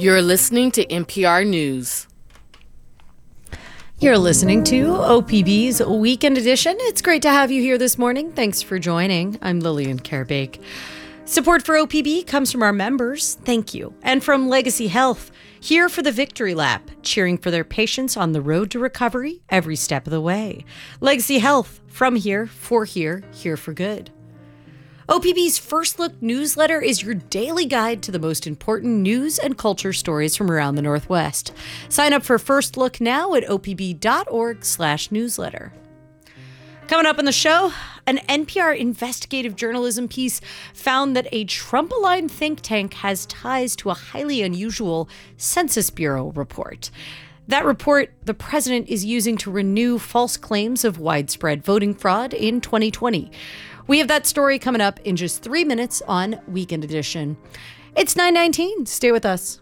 You're listening to NPR News. You're listening to OPB's Weekend Edition. It's great to have you here this morning. Thanks for joining. I'm Lillian Karabake. Support for OPB comes from our members. Thank you. And from Legacy Health, here for the Victory Lap, cheering for their patients on the road to recovery every step of the way. Legacy Health, from here, for here, here for good. OPB's First Look newsletter is your daily guide to the most important news and culture stories from around the Northwest. Sign up for First Look now at opb.org/newsletter. Coming up on the show, an NPR investigative journalism piece found that a Trump-aligned think tank has ties to a highly unusual Census Bureau report. That report the president is using to renew false claims of widespread voting fraud in 2020. We have that story coming up in just 3 minutes on Weekend Edition. It's 9:19. Stay with us.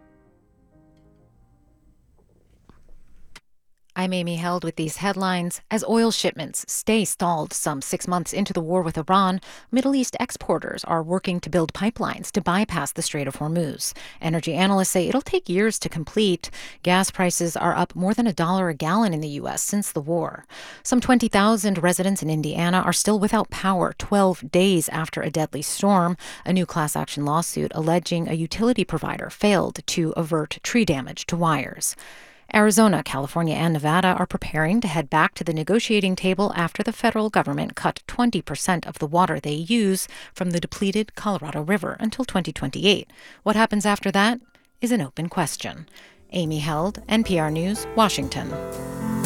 I'm Amy Held with these headlines. As oil shipments stay stalled some 6 months into the war with Iran, Middle East exporters are working to build pipelines to bypass the Strait of Hormuz. Energy analysts say it'll take years to complete. Gas prices are up more than $1 a gallon in the U.S. since the war. Some 20,000 residents in Indiana are still without power 12 days after a deadly storm. A new class action lawsuit alleging a utility provider failed to avert tree damage to wires. Arizona, California, and Nevada are preparing to head back to the negotiating table after the federal government cut 20% of the water they use from the depleted Colorado River until 2028. What happens after that is an open question. Amy Held, NPR News, Washington.